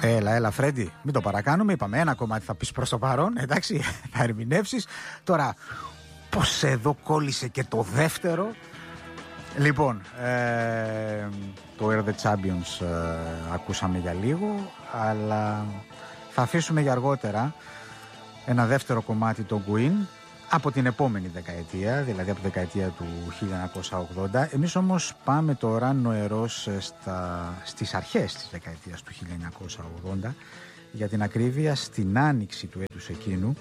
Έλα, Φρέντι, μην το παρακάνουμε. Είπαμε ένα κομμάτι θα πεις προς το παρόν, εντάξει, θα ερμηνεύσεις. Τώρα, πώς εδώ κόλλησε και το δεύτερο. Λοιπόν, το We're the Champions ακούσαμε για λίγο, αλλά θα αφήσουμε για αργότερα ένα δεύτερο κομμάτι, το Queen, από την επόμενη δεκαετία, δηλαδή από τη δεκαετία του 1980. Εμείς όμως πάμε τώρα νοερός στις αρχές της δεκαετίας του 1980, για την ακρίβεια στην άνοιξη του έτους εκείνου.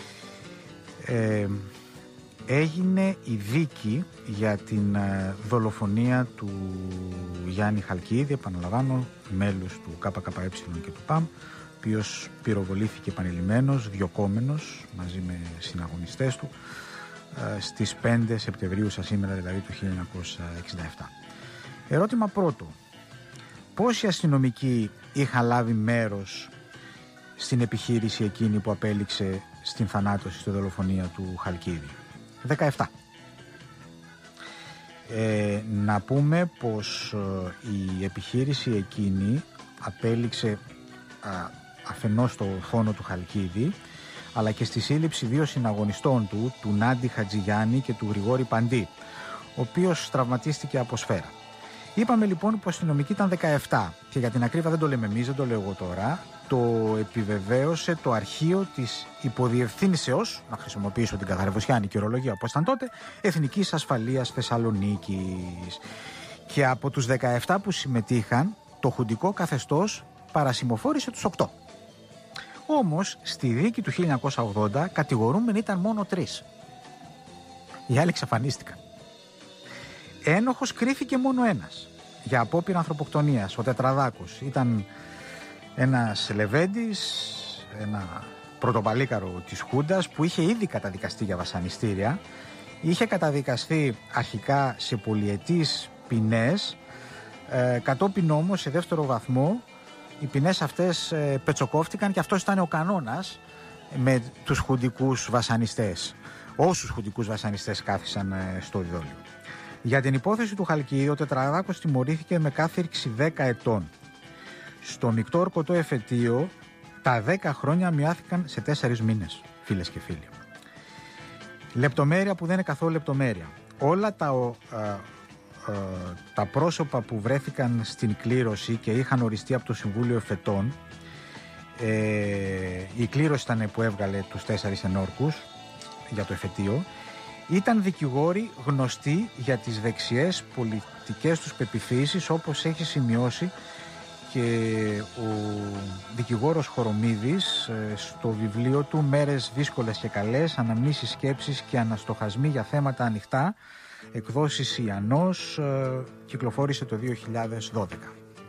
Έγινε η δίκη για την δολοφονία του Γιάννη Χαλκίδη, επαναλαμβάνω, μέλους του ΚΚΕ και του ΠΑΜ, ο οποίος πυροβολήθηκε επανειλημμένος, διωκόμενος μαζί με συναγωνιστές του στις 5 Σεπτεμβρίου σαν σήμερα, δηλαδή του 1967. Ερώτημα πρώτο: πόσοι αστυνομικοί είχαν λάβει μέρος στην επιχείρηση εκείνη που απέληξε στην θανάτωση, στη δολοφονία του Χαλκίδη? 17. Να πούμε πως η επιχείρηση εκείνη απέληξε αφενός το φόνο του Χαλκίδη, αλλά και στη σύλληψη δύο συναγωνιστών του Νάντι Χατζηγιάννη και του Γρηγόρη Παντή, ο οποίος τραυματίστηκε από σφαίρα. Είπαμε λοιπόν που οι αστυνομικοί ήταν 17 και για την ακρίβεια δεν το λέμε εμείς, δεν το λέω εγώ τώρα, το επιβεβαίωσε το αρχείο της υποδιευθύνσεως, να χρησιμοποιήσω την καθαρευοσιάνικη ορολογία όπως ήταν τότε, Εθνικής Ασφαλείας Θεσσαλονίκης. Και από τους 17 που συμμετείχαν, το χουντικό καθεστώς παρασημοφόρησε τους 8. Όμως στη δίκη του 1980 κατηγορούμενοι ήταν μόνο 3. Οι άλλοι εξαφανίστηκαν. Ένοχος κρίθηκε μόνο ένας για απόπειρα ανθρωποκτονίας, ο Τετραδάκος. Ήταν ένας λεβέντης, ένα πρωτοπαλίκαρο της Χούντας που είχε ήδη καταδικαστεί για βασανιστήρια. Είχε καταδικαστεί αρχικά σε πολυετής ποινές, κατόπιν όμως σε δεύτερο βαθμό οι ποινές αυτές πετσοκόφτηκαν και αυτός ήταν ο κανόνας με τους χουντικούς βασανιστές. Όσους χουντικούς βασανιστές κάθισαν στο διδόλιο. Για την υπόθεση του Χαλκίδη, ο Τετραδάκος τιμωρήθηκε με κάθυρξη 10 ετών. Στο μεικτό ορκωτό εφετείο, τα 10 χρόνια μειώθηκαν σε 4 μήνες, φίλες και φίλοι. Λεπτομέρεια που δεν είναι καθόλου λεπτομέρεια. Όλα τα πρόσωπα που βρέθηκαν στην κλήρωση και είχαν οριστεί από το Συμβούλιο Εφετών, η κλήρωση ήταν που έβγαλε τους 4 ενόρκους για το εφετείο, ήταν δικηγόροι γνωστοί για τις δεξιές πολιτικές τους πεποιθήσεις, όπως έχει σημειώσει και ο δικηγόρος Χορομίδης στο βιβλίο του «Μέρες δύσκολες και καλές, αναμνήσεις, σκέψεις και αναστοχασμοί για θέματα ανοιχτά», εκδόσεις Ιαννός, κυκλοφόρησε το 2012.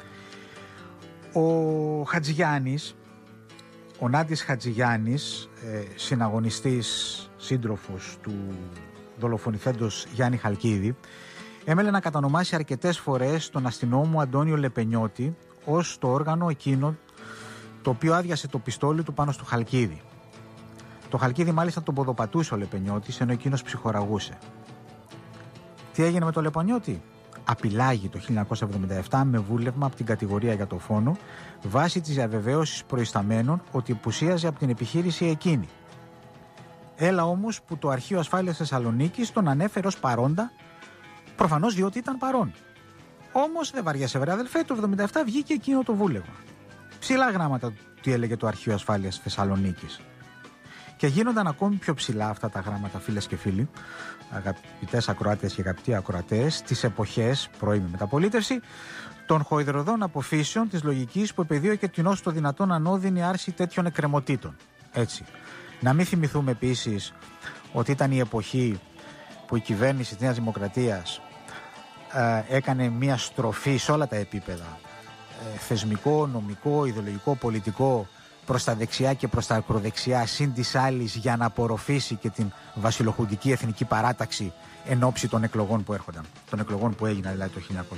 Ο Χατζηγιάννης, ο Νάντης Χατζηγιάννης, συναγωνιστής, σύντροφος του δολοφονηθέντος Γιάννη Χαλκίδη, έμελε να κατανομάσει αρκετές φορές τον αστυνόμο Αντώνιο Λεπενιώτη ως το όργανο εκείνο το οποίο άδειασε το πιστόλι του πάνω στο Χαλκίδη. Το Χαλκίδη μάλιστα τον ποδοπατούσε ο Λεπενιώτης, ενώ εκείνος ψυχοραγούσε. Τι έγινε με το Λεπενιώτη? Απειλάγει το 1977 με βούλευμα από την κατηγορία για το φόνο, βάσει της διαβεβαίωσης προϊσταμένων ότι απουσίαζε από την επιχείρηση εκείνη. Έλα όμως που το Αρχείο Ασφάλειας Θεσσαλονίκης τον ανέφερε ως παρόντα, προφανώς διότι ήταν παρόν. Όμως δεν βαριέσαι βρε αδελφέ, το 1977 βγήκε εκείνο το βούλευμα. Ψηλά γράμματα τι έλεγε το Αρχείο Ασφάλειας Θεσσαλονίκης. Και γίνονταν ακόμη πιο ψηλά αυτά τα γράμματα, φίλες και φίλοι, αγαπητές ακροάτες και αγαπητοί ακροατές, τις εποχές πρώιμη μεταπολίτευση των χοηδροδών αποφύσεων της λογικής που επεδίωκε την όσο το δυνατόν ανώδυνη άρση τέτοιων εκκρεμωτήτων. Έτσι. Να μην θυμηθούμε επίσης ότι ήταν η εποχή που η κυβέρνηση της Νέας Δημοκρατίας έκανε μια στροφή σε όλα τα επίπεδα, θεσμικό, νομικό, ιδεολογικό, πολιτικό, προς τα δεξιά και προς τα ακροδεξιά, συν της άλλης, για να απορροφήσει και την βασιλοχουντική εθνική παράταξη εν ώψη των εκλογών που έρχονταν, των εκλογών που έγιναν δηλαδή το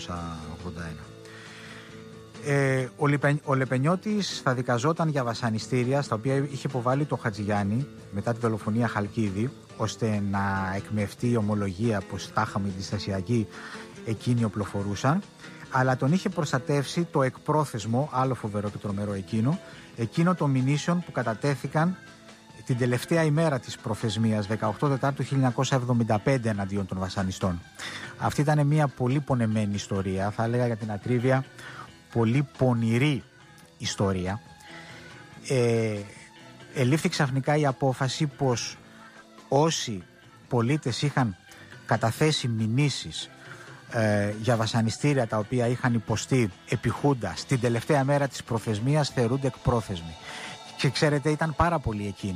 1981. Ο Λεπενιώτης θα δικαζόταν για βασανιστήρια στα οποία είχε υποβάλει το Χατζηγιάννη μετά τη δολοφονία Χαλκίδη, ώστε να εκμευτεί η ομολογία πως τάχα με τη στασιακή εκείνοι οπλοφορούσαν, αλλά τον είχε προστατεύσει το εκπρόθεσμο, άλλο φοβερό και τρομερό εκείνο των μηνύσεων που κατατέθηκαν την τελευταία ημέρα της προθεσμίας, 18 Τετάρτου 1975, εναντίον των βασανιστών. Αυτή ήταν μια πολύ πονεμένη ιστορία, θα έλεγα για την ακρίβεια πολύ πονηρή ιστορία. Ελήφθη ξαφνικά η απόφαση πως όσοι πολίτες είχαν καταθέσει μηνύσεις για βασανιστήρια τα οποία είχαν υποστεί επί Χούντας την τελευταία μέρα της προθεσμίας θεωρούνται εκπρόθεσμοι. Και ξέρετε, ήταν πάρα πολλοί εκείνοι